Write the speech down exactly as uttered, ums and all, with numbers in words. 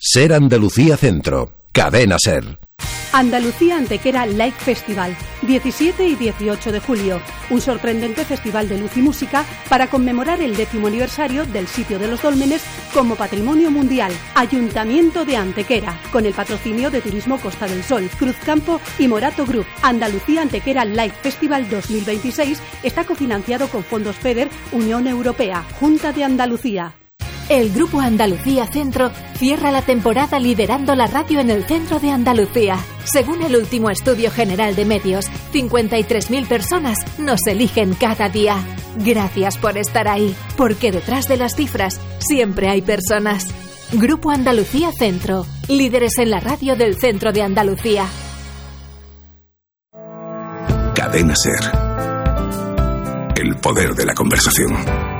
Ser Andalucía Centro. Cadena Ser. Andalucía Antequera Light Festival, diecisiete y dieciocho de julio. Un sorprendente festival de luz y música para conmemorar el décimo aniversario del sitio de los Dólmenes como Patrimonio Mundial. Ayuntamiento de Antequera, con el patrocinio de Turismo Costa del Sol, Cruzcampo y Morato Group. Andalucía Antequera Light Festival dos mil veintiséis está cofinanciado con fondos FEDER, Unión Europea, Junta de Andalucía. El Grupo Andalucía Centro cierra la temporada liderando la radio en el centro de Andalucía. Según el último estudio general de medios, cincuenta y tres mil personas nos eligen cada día. Gracias por estar ahí, porque detrás de las cifras siempre hay personas. Grupo Andalucía Centro, líderes en la radio del centro de Andalucía. Cadena Ser. El poder de la conversación.